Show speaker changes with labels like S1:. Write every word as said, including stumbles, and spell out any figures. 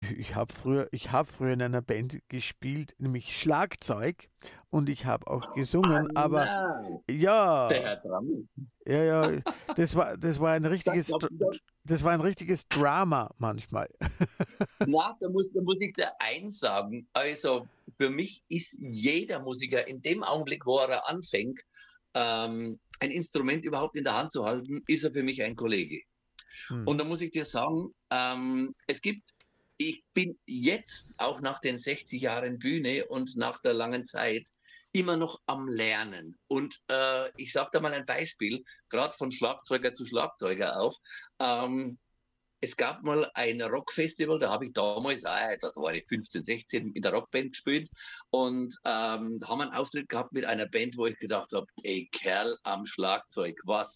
S1: Ich habe früher, ich habe früher in einer Band gespielt, nämlich Schlagzeug, und ich habe auch
S2: Ah,
S1: gesungen, aber
S2: nice. Der
S1: ja,
S2: Herr Drammel.
S1: ja, ja, das war, das war ein
S2: Da,
S1: richtiges,
S2: da,
S1: Dr-
S2: da,
S1: das war ein richtiges Drama manchmal.
S2: na, da muss, da muss ich dir eins sagen. Also, für mich ist jeder Musiker in dem Augenblick, wo er anfängt, ähm, ein Instrument überhaupt in der Hand zu halten, ist er für mich ein Kollege.
S1: Hm.
S2: Und da muss ich dir sagen, ähm, es gibt, ich bin jetzt auch nach den sechzig Jahren Bühne und nach der langen Zeit immer noch am Lernen. Und äh, ich sage da mal ein Beispiel, gerade von Schlagzeuger zu Schlagzeuger auch. Ähm, Es gab mal ein Rockfestival, da habe ich damals, ah, da war ich fünfzehn, sechzehn, in der Rockband gespielt und ähm, da haben wir einen Auftritt gehabt mit einer Band, wo ich gedacht habe, ey, Kerl am Schlagzeug, was